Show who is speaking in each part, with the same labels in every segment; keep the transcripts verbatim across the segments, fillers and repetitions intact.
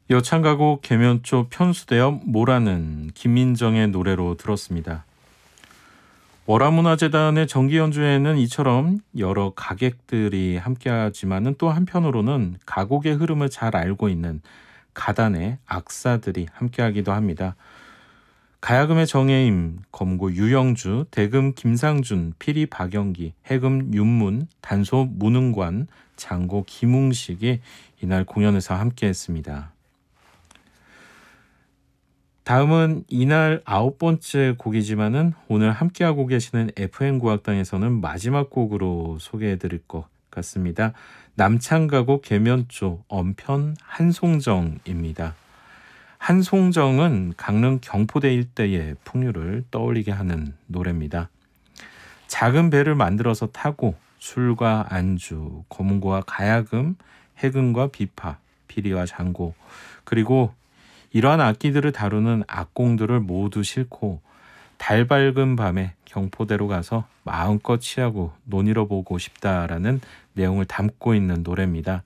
Speaker 1: 여창가곡 계면초 편수대업 모라는 김민정의 노래로 들었습니다. 월화문화재단의 정기 연주에는 이처럼 여러 가객들이 함께하지만은 또 한편으로는 가곡의 흐름을 잘 알고 있는 가단의 악사들이 함께하기도 합니다. 가야금의 정혜임, 검고 유영주, 대금 김상준, 피리 박영기, 해금 윤문, 단소 문흥관, 장고 김웅식이 이날 공연에서 함께했습니다. 다음은 이날 아홉 번째 곡이지만은 오늘 함께하고 계시는 에프엠 국악당에서는 마지막 곡으로 소개해드릴 것 같습니다. 남창가곡 계면초 엄편 한송정입니다. 한송정은 강릉 경포대 일대의 풍류를 떠올리게 하는 노래입니다. 작은 배를 만들어서 타고 술과 안주, 검은고와 가야금, 해금과 비파, 피리와 장고, 그리고 이러한 악기들을 다루는 악공들을 모두 싣고 달 밝은 밤에 경포대로 가서 마음껏 취하고 논이러 보고 싶다라는 내용을 담고 있는 노래입니다.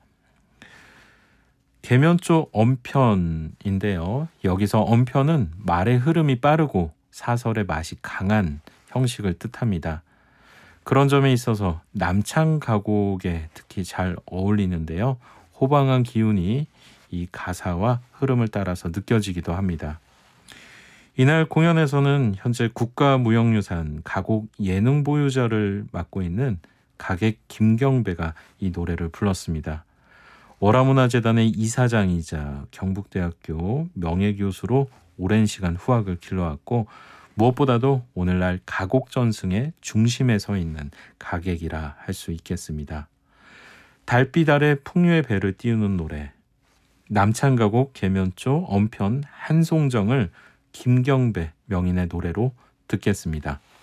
Speaker 1: 계면초 엄편인데요. 여기서 엄편은 말의 흐름이 빠르고 사설의 맛이 강한 형식을 뜻합니다. 그런 점에 있어서 남창가곡에 특히 잘 어울리는데요. 호방한 기운이 이 가사와 흐름을 따라서 느껴지기도 합니다. 이날 공연에서는 현재 국가무형유산 가곡 예능 보유자를 맡고 있는 가객 김경배가 이 노래를 불렀습니다. 월화문화재단의 이사장이자 경북대학교 명예교수로 오랜 시간 후학을 길러왔고 무엇보다도 오늘날 가곡 전승의 중심에 서 있는 가객이라 할 수 있겠습니다. 달빛 아래 풍류의 배를 띄우는 노래 남창가곡 계면초 엄편 한송정을 김경배 명인의 노래로 듣겠습니다.